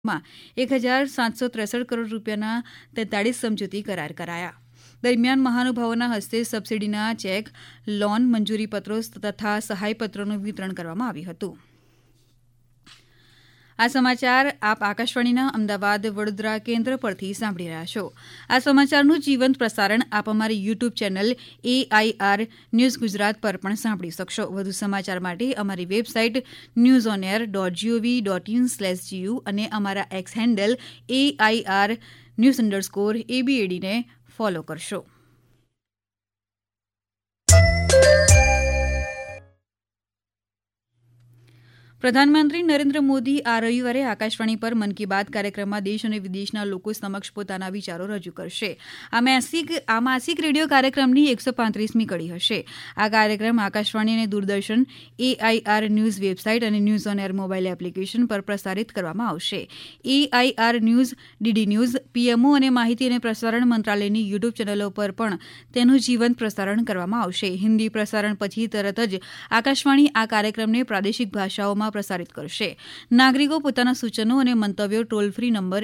માં 1,763 કરોડ રૂપિયાના 43 સમજૂતી કરાર કરાયા. દરમિયાન મહાનુભાવોના હસ્તે સબસિડીના ચેક, લોન મંજૂરીપત્રો તથા સહાયપત્રોનું વિતરણ કરવામાં આવ્યું હતું. આ સમાચાર આપ આકાશવાણીના અમદાવાદ વડોદરા કેન્દ્ર પરથી સાંભળી રહ્યા છો. આ સમાચારનું જીવંત પ્રસારણ આપ અમારી YouTube channel AIR news Gujarat પર પણ સાંભળી શકશો. વધુ સમાચાર માટે અમારી વેબસાઇટ newsonair.gov.in/gu અને અમારા એક્સ હેન્ડલ AIR_news_ABAD ને ફોલો કરશો. પ્રધાનમંત્રી નરેન્દ્ર મોદી આ રવિવારે આકાશવાણી પર મન કી બાત કાર્યક્રમમાં દેશ અને વિદેશના લોકો સમક્ષ પોતાના વિચારો રજૂ કરશે. આ માસિક રેડિયો કાર્યક્રમની 135મી કડી હશે. આ કાર્યક્રમ આકાશવાણી અને દૂરદર્શન, AIR ન્યૂઝ વેબસાઇટ અને news on air mobile application પર પ્રસારિત કરવામાં આવશે. AIR news, DD news, PMO અને માહિતી અને પ્રસારણ મંત્રાલયની યુટ્યુબ ચેનલો પર પણ તેનું જીવંત પ્રસારણ કરવામાં આવશે. હિન્દી પ્રસારણ પછી તરત જ આકાશવાણી આ કાર્યક્રમને પ્રાદેશિક ભાષાઓમાં પ્રસારિત કરશે. નાગરિકો પોતાના સૂચનો અને મંતવ્યો ટોલ ફ્રી નંબર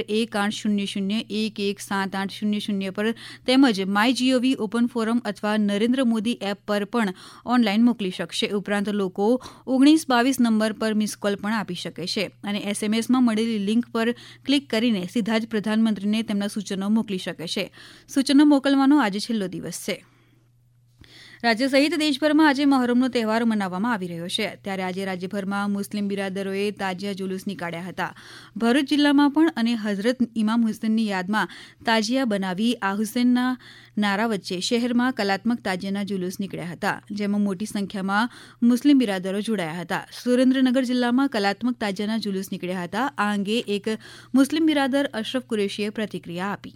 1-800-117800 પર તેમજ માય GOV ઓપન ફોરમ અથવા નરેન્દ્ર મોદી એપ પર પણ ઓનલાઈન મોકલી શકશે. ઉપરાંત લોકો 1922 નંબર પર મિસ કોલ પણ આપી શકે છે અને SMSમાં મળેલી લિંક પર ક્લિક કરીને સીધા જ પ્રધાનમંત્રીને તેમના સૂચનો મોકલી શકે છે. સૂચનો મોકલવાનો આજે છેલ્લો દિવસ છે. રાજ્ય સહિત દેશભરમાં આજે મહોરમનો તહેવાર મનાવવામાં આવી રહ્યો છે. ત્યારે આજે રાજ્યભરમાં મુસ્લિમ બિરાદરોએ તાજિયા જુલુસ નીકાળ્યા હતા. ભરૂચ જિલ્લામાં પણ અને હઝરત ઇમામ હુસેનની યાદમાં તાજિયા બનાવી આ હુસેનના નારા વચ્ચે શહેરમાં કલાત્મક તાજિયાના જુલુસ નીકળ્યા હતા, જેમાં મોટી સંખ્યામાં મુસ્લિમ બિરાદરો જોડાયા હતા. સુરેન્દ્રનગર જિલ્લામાં કલાત્મક તાજિયાના જુલુસ નીકળ્યા હતા. આ અંગે એક મુસ્લિમ બિરાદર અશરફ કુરેશીએ પ્રતિક્રિયા આપી.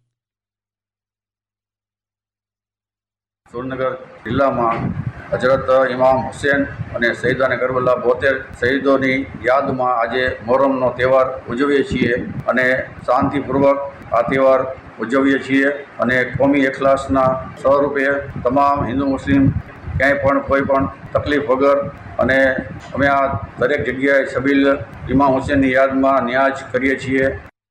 સુરેન્દ્રનગર જિલ્લામાં હજરત ઇમામ હુસેન અને શહીદાને કરબલા 72 શહીદોની યાદમાં આજે મોહરમનો તહેવાર ઉજવીએ છીએ અને શાંતિપૂર્વક આ તહેવાર ઉજવીએ છીએ અને કોમી એખલાસના સ્વરૂપે તમામ હિન્દુ મુસ્લિમ ક્યાંય પણ કોઈ પણ તકલીફ વગર અને અમે આ દરેક જગ્યાએ સબીલ ઇમામ હુસેનની યાદમાં ન્યાજ કરીએ છીએ.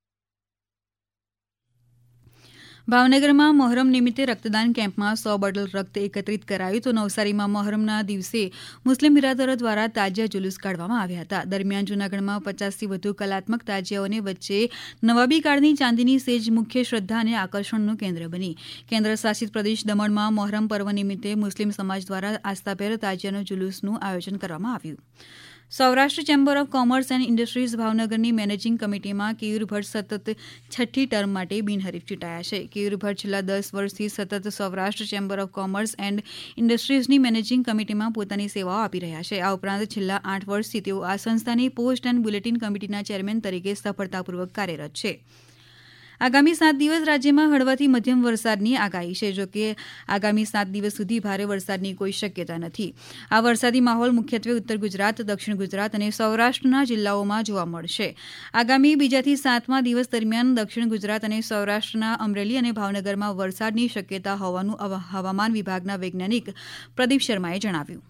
ભાવનગરમાં મહોરમ નિમિત્તે રક્તદાન કેમ્પમાં 100 બોટલ રક્ત એકત્રિત કરાયું. તો નવસારીમાં મહોરમના દિવસે મુસ્લિમ બિરાદરો દ્વારા તાજિયા જુલુસ કાઢવામાં આવ્યા હતા. દરમિયાન જૂનાગઢમાં 50થી વધુ કલાત્મક તાજિયાઓને વચ્ચે નવાબી કાળની ચાંદીની સેજ મુખ્ય શ્રદ્ધા અને આકર્ષણનું કેન્દ્ર બની. કેન્દ્ર શાસિત પ્રદેશ દમણમાં મહોરમ પર્વ નિમિત્તે મુસ્લિમ સમાજ દ્વારા આસ્થાભેર તાજિયાનો જુલુસનું આયોજન કરવામાં આવ્યું. Saurashtra chamber of commerce and industries ભાવનગરની મેનેજિંગ કમિટીમાં કેયુર ભટ્ટ સતત 6ઠ્ઠી ટર્મ માટે બિનહરીફ ચૂંટાયા છે. કેયુર ભટ્ટ છેલ્લા 10 વર્ષથી સતત Saurashtra chamber of commerce and ઇન્ડસ્ટ્રીઝની managing કમિટીમાં પોતાની સેવાઓ આપી રહ્યા છે. આ ઉપરાંત છેલ્લા 8 વર્ષથી તેઓ આ સંસ્થાની પોસ્ટ એન્ડ બુલેટિન કમિટીના ચેરમેન તરીકે સફળતાપૂર્વક કાર્યરત છે. આગામી 7 દિવસ રાજ્યમાં હળવાથી મધ્યમ વરસાદની આગાહી છે. જોકે આગામી 7 દિવસ સુધી ભારે વરસાદની કોઈ શક્યતા નથી. આ વરસાદી માહોલ મુખ્યત્વે ઉત્તર ગુજરાત, દક્ષિણ ગુજરાત અને સૌરાષ્ટ્રના જિલ્લાઓમાં જોવા મળશે. આગામી 2 થી 7મા દિવસ દરમિયાન દક્ષિણ ગુજરાત અને સૌરાષ્ટ્રના અમરેલી અને ભાવનગરમાં વરસાદની શક્યતા હોવાનું હવામાન વિભાગના વૈજ્ઞાનિક प्रदीप शर्मा जણાવ્યું.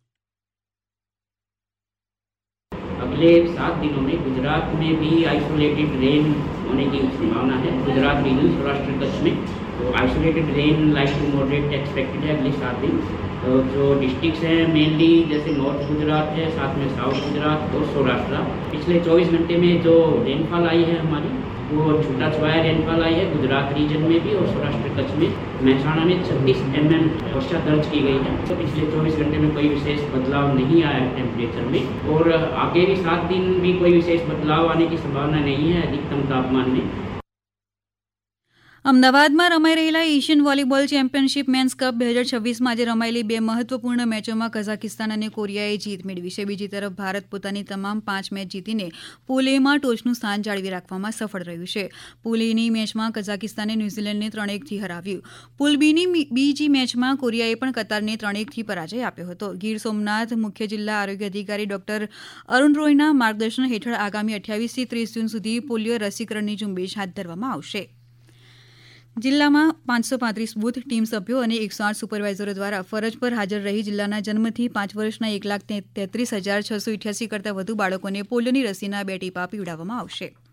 अगले 7 दिनों में गुजरात में भी आइसोलेटेड रेन होने की संभावना है. गुजरात रीजन, सौराष्ट्र कच्छ में तो isolated rain light to moderate expected है अगले 7 दिन. तो जो डिस्ट्रिक्ट्स हैं मेनली जैसे नॉर्थ गुजरात है, साथ में साउथ गुजरात और सौराष्ट्र. पिछले 24 घंटे में जो रेनफॉल आई है हमारी वो छूटा छुआया रेनफॉल आई है गुजरात रीजन में भी और सौराष्ट्र कच्छ में. महसाणा में 36 mm वर्षा दर्ज की गई है. तो पिछले 24 घंटे में कोई विशेष बदलाव नहीं आया है टेम्परेचर में और आगे भी 7 दिन भी कोई विशेष बदलाव आने की संभावना नहीं है अधिकतम तापमान में. અમદાવાદમાં રમાઈ રહેલા Asian volleyball championship men's cup 2026માં આજે રમાયેલી 2 મહત્વપૂર્ણ મેચોમાં કઝાકિસ્તાન અને કોરિયાએ જીત મેળવી છે. બીજી તરફ ભારત પોતાની તમામ 5 મેચ જીતીને પૂલ એમાં ટોચનું સ્થાન જાળવી રાખવામાં સફળ રહ્યું છે. પૂલ એની મેચમાં કઝાકિસ્તાને ન્યૂઝીલેન્ડને 3-1થી હરાવ્યું. પૂલ બીની બીજી મેચમાં કોરિયાએ પણ કતારને 3-1થી પરાજય આપ્યો હતો. ગીર સોમનાથ મુખ્ય જિલ્લા આરોગ્ય અધિકારી ડોક્ટર અરુણ રોયના માર્ગદર્શન હેઠળ આગામી 28થી 30 જૂન સુધી પોલિયો રસીકરણની ઝુંબેશ હાથ ધરવામાં આવશે. જિલ્લામાં 535 બૂથ ટીમ સભ્યો અને 108 સુપરવાઇઝરો દ્વારા ફરજ પર હાજર રહી જિલ્લાના જન્મથી 5 વર્ષના 1,33,688 કરતાં વધુ બાળકોને પોલિયોની રસીના 2 ટીપા પીવડાવવામાં આવશે.